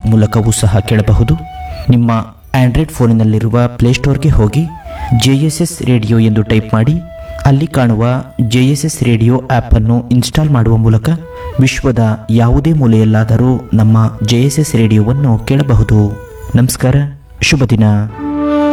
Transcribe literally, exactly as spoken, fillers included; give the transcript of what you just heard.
ಮೂಲಕವೂ ಸಹ ಕೇಳಬಹುದು. ನಿಮ್ಮ ಆಂಡ್ರಾಯ್ಡ್ ಫೋನಿನಲ್ಲಿರುವ ಪ್ಲೇಸ್ಟೋರ್ಗೆ ಹೋಗಿ ಜೆ ಎಸ್ ಎಸ್ ರೇಡಿಯೋ ಎಂದು ಟೈಪ್ ಮಾಡಿ ಅಲ್ಲಿ ಕಾಣುವ ಜೆ ಎಸ್ ಎಸ್ ರೇಡಿಯೋ ಆ್ಯಪನ್ನು ಇನ್ಸ್ಟಾಲ್ ಮಾಡುವ ಮೂಲಕ ವಿಶ್ವದ ಯಾವುದೇ ಮೂಲೆಯಲ್ಲಾದರೂ ನಮ್ಮ ಜೆ ಎಸ್ ಎಸ್ ರೇಡಿಯೋವನ್ನು ಕೇಳಬಹುದು. ನಮಸ್ಕಾರ, ಶುಭ ದಿನ.